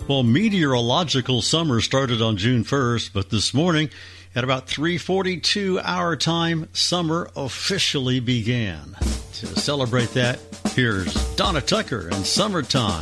Well, meteorological summer started on June 1st, but this morning at about 3:42 our time, summer officially began. To celebrate that, here's Donna Tucker and Summertime.